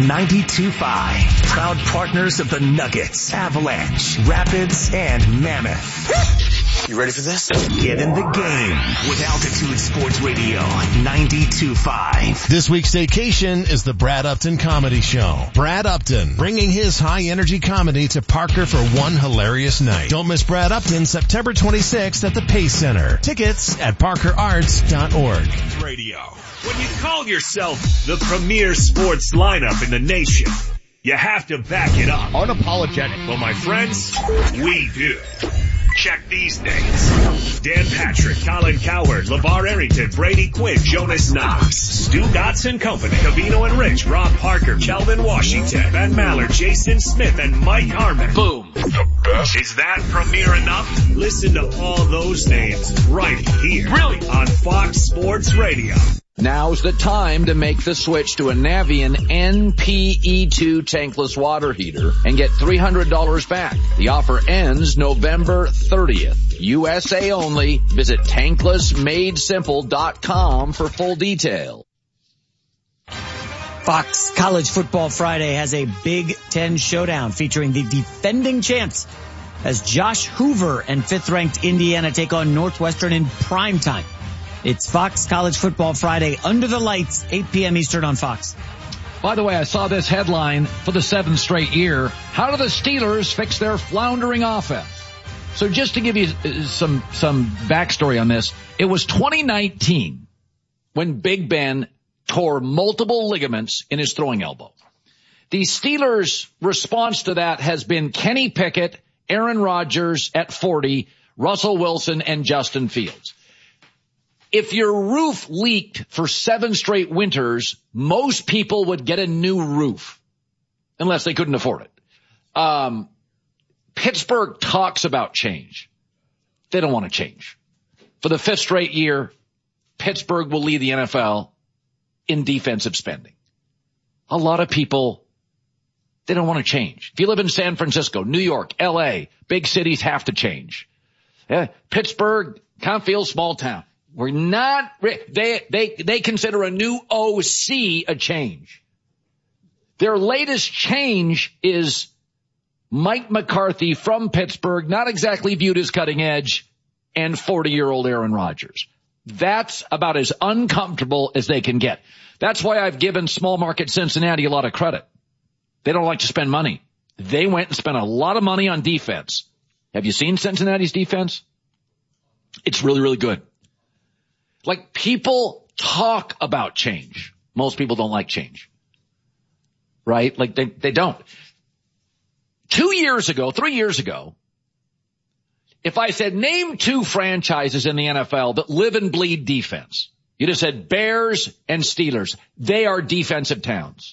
92.5. Proud partners of the Nuggets, Avalanche, Rapids, and Mammoth. You ready for this? Get in the game with Altitude Sports Radio 92.5. This week's vacation is the Brad Upton Comedy Show. Brad Upton, bringing his high-energy comedy to Parker for one hilarious night. Don't miss Brad Upton September 26th at the Pace Center. Tickets at parkerarts.org. Radio. When you call yourself the premier sports lineup in the nation, you have to back it up. Unapologetic. Well, my friends, we do. Check these names. Dan Patrick, Colin Cowherd, LeVar Arrington, Brady Quinn, Jonas Knox, Stu Dotson Company, Cavino and Rich, Rob Parker, Calvin Washington, Ben Mallard, Jason Smith, and Mike Harmon. Boom. The best. Is that premier enough? Listen to all those names right here. Really? On Fox Sports Radio. Now's the time to make the switch to a Navien NPE2 tankless water heater and get $300 back. The offer ends November 30th. USA only. Visit tanklessmadesimple.com for full detail. Fox College Football Friday has a Big Ten showdown featuring the defending champs as Josh Hoover and 5th-ranked Indiana take on Northwestern in prime time. It's Fox College Football Friday under the lights, 8 p.m. Eastern on Fox. By the way, I saw this headline for the 7th straight year. How do the Steelers fix their floundering offense? So just to give you some backstory on this, it was 2019 when Big Ben tore multiple ligaments in his throwing elbow. The Steelers' response to that has been Kenny Pickett, Aaron Rodgers at 40, Russell Wilson, and Justin Fields. If your roof leaked for 7 straight winters, most people would get a new roof, unless they couldn't afford it. Pittsburgh talks about change. They don't want to change. For the 5th straight year, Pittsburgh will lead the NFL in defensive spending. A lot of people, they don't want to change. If you live in San Francisco, New York, LA, big cities have to change. Pittsburgh kind of feels small town. We're not, they consider a new OC a change. Their latest change is Mike McCarthy from Pittsburgh, not exactly viewed as cutting edge, and 40-year-old Aaron Rodgers. That's about as uncomfortable as they can get. That's why I've given small market Cincinnati a lot of credit. They don't like to spend money. They went and spent a lot of money on defense. Have you seen Cincinnati's defense? It's really, really good. Like, people talk about change. Most people don't like change. Right? Like, they don't. 3 years ago, if I said, name 2 franchises in the NFL that live and bleed defense, you'd have said Bears and Steelers. They are defensive towns.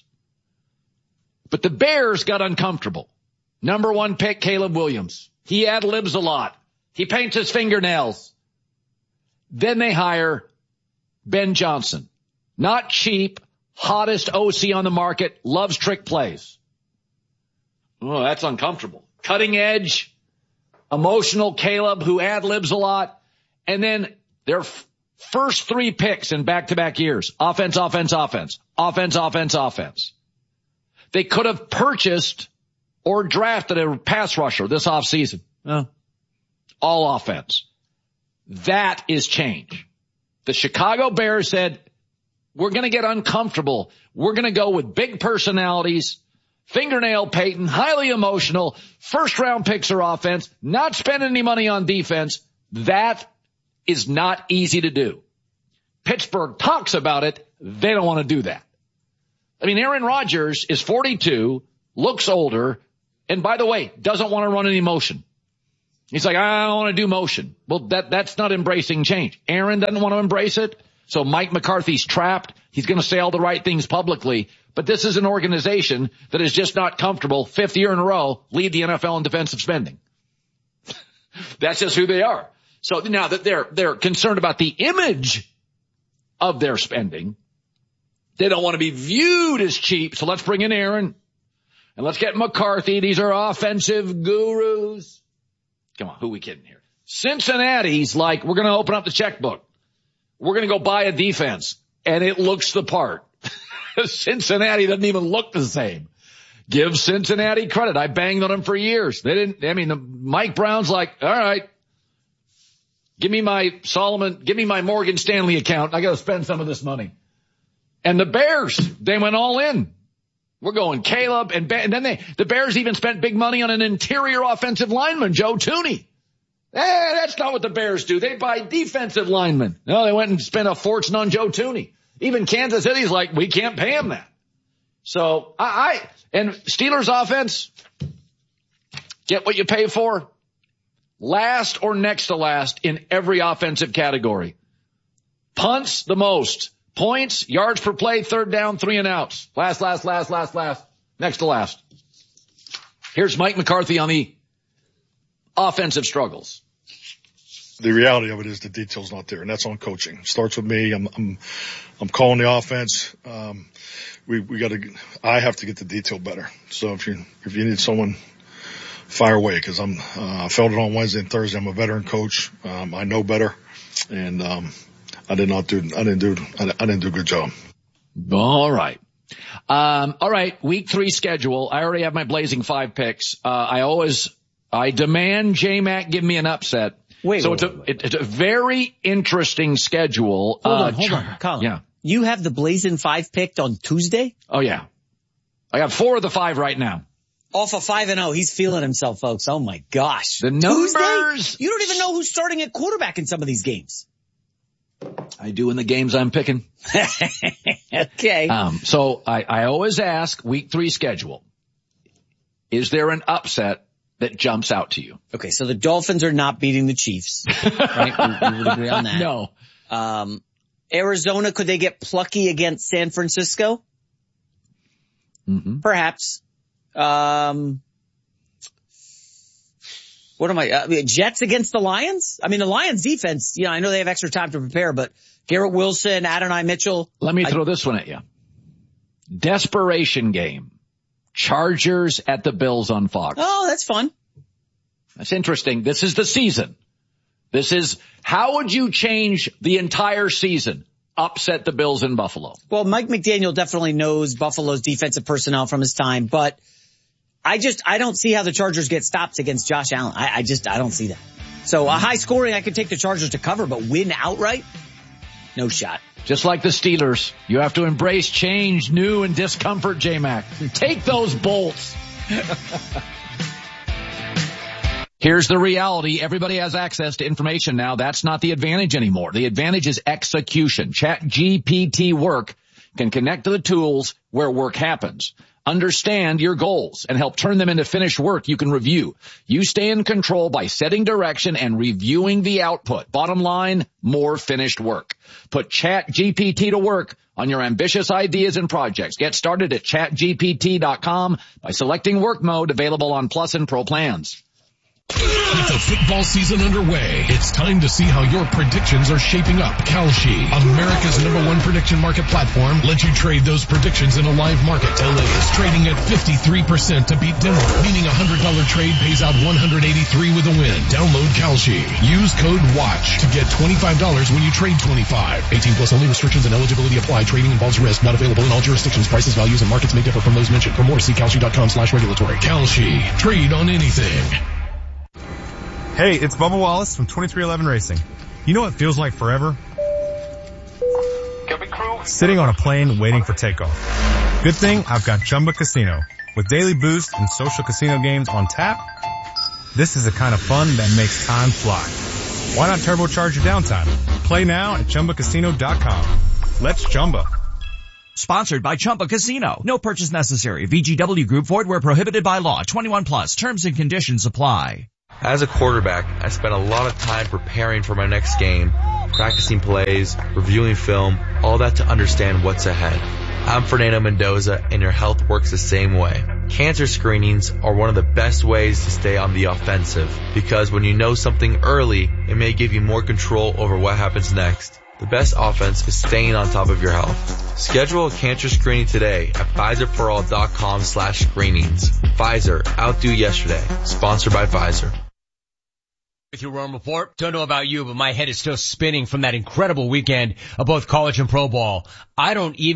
But the Bears got uncomfortable. Number 1 pick, Caleb Williams. He ad-libs a lot. He paints his fingernails. Then they hire Ben Johnson. Not cheap, hottest OC on the market, loves trick plays. Oh, that's uncomfortable. Cutting edge, emotional Caleb who ad-libs a lot. And then their first 3 picks in back-to-back years. Offense, offense, offense. Offense, offense, offense. They could have purchased or drafted a pass rusher this offseason. All offense. That is change. The Chicago Bears said, We're going to get uncomfortable. We're going to go with big personalities, fingernail Peyton, highly emotional, first-round picks or offense, not spending any money on defense. That is not easy to do. Pittsburgh talks about it. They don't want to do that. I mean, Aaron Rodgers is 42, looks older, and by the way, doesn't want to run any motion. He's like, I don't want to do motion. Well, that's not embracing change. Aaron doesn't want to embrace it. So Mike McCarthy's trapped. He's going to say all the right things publicly. But this is an organization that is just not comfortable, 5th year in a row, lead the NFL in defensive spending. That's just who they are. So now that they're concerned about the image of their spending, they don't want to be viewed as cheap. So let's bring in Aaron and let's get McCarthy. These are offensive gurus. Come on, who are we kidding here? Cincinnati's like, we're going to open up the checkbook. We're going to go buy a defense, and it looks the part. Cincinnati doesn't even look the same. Give Cincinnati credit. I banged on them for years. Mike Brown's like, all right, give me my Morgan Stanley account. I got to spend some of this money. And the Bears, they went all in. We're going Caleb, and then the Bears even spent big money on an interior offensive lineman, Joe Thuney. That's not what the Bears do. They buy defensive linemen. No, they went and spent a fortune on Joe Thuney. Even Kansas City's like, we can't pay him that. So and Steelers offense, get what you pay for. Last or next to last in every offensive category. Punts the most. Points, yards per play, third down, 3 and outs. Last. Next to last. Here's Mike McCarthy on the offensive struggles. The reality of it is the detail's not there, and that's on coaching. It starts with me. I'm calling the offense. I have to get the detail better. So if you need someone, fire away, because I felt it on Wednesday and Thursday. I'm a veteran coach. I know better, and I didn't do a good job. All right. All right. Week 3 schedule. I already have my Blazing 5 picks. I demand J-Mac give me an upset. It's a very interesting schedule. Hold on, Colin. Yeah. You have the Blazing 5 picked on Tuesday? Oh yeah. I got 4 of the 5 right now. Off of 5-0. He's feeling himself, folks. Oh my gosh. The numbers. Tuesday? You don't even know who's starting at quarterback in some of these games. I do in the games I'm picking. Okay. So I always ask week 3 schedule. Is there an upset that jumps out to you? Okay. So the Dolphins are not beating the Chiefs. Right? We would agree on that. No. Arizona, could they get plucky against San Francisco? Mm-hmm. Perhaps. Jets against the Lions? I mean, the Lions defense, I know they have extra time to prepare, but Garrett Wilson, Adonai Mitchell. Let me throw this one at you. Desperation game. Chargers at the Bills on Fox. Oh, that's fun. That's interesting. This is the season. How would you change the entire season? Upset the Bills in Buffalo. Well, Mike McDaniel definitely knows Buffalo's defensive personnel from his time, but I don't see how the Chargers get stopped against Josh Allen. I don't see that. So a high scoring, I could take the Chargers to cover, but win outright? No shot. Just like the Steelers, you have to embrace change, new, and discomfort, J-Mac. Take those bolts. Here's the reality. Everybody has access to information now. That's not the advantage anymore. The advantage is execution. ChatGPT Work can connect to the tools where work happens. Understand your goals and help turn them into finished work you can review. You stay in control by setting direction and reviewing the output. Bottom line, more finished work. Put ChatGPT to work on your ambitious ideas and projects. Get started at ChatGPT.com by selecting work mode, available on Plus and Pro plans. With the football season underway, it's time to see how your predictions are shaping up. Kalshi, America's #1 prediction market platform, lets you trade those predictions in a live market. LA is trading at 53% to beat Denver, meaning a $100 trade pays out $183 with a win. Download Kalshi. Use code WATCH to get $25 when you trade 25. 18 plus only. Restrictions and eligibility apply. Trading involves risk. Not available in all jurisdictions. Prices, values, and markets may differ from those mentioned. For more, see Kalshi.com/regulatory. Kalshi. Trade on anything. Hey, it's Bubba Wallace from 2311 Racing. You know what feels like forever? Cabin crew, sitting on a plane waiting for takeoff. Good thing I've got Chumba Casino. With daily boost and social casino games on tap, this is the kind of fun that makes time fly. Why not turbocharge your downtime? Play now at ChumbaCasino.com. Let's Chumba. Sponsored by Chumba Casino. No purchase necessary. VGW Group. Void where prohibited by law. 21 plus. Terms and conditions apply. As a quarterback, I spent a lot of time preparing for my next game, practicing plays, reviewing film, all that to understand what's ahead. I'm Fernando Mendoza, and your health works the same way. Cancer screenings are one of the best ways to stay on the offensive, because when you know something early, it may give you more control over what happens next. The best offense is staying on top of your health. Schedule a cancer screening today at PfizerForAll.com/screenings. Pfizer, outdo yesterday. Sponsored by Pfizer. With your Rome Report. Don't know about you, but my head is still spinning from that incredible weekend of both college and pro ball. I don't even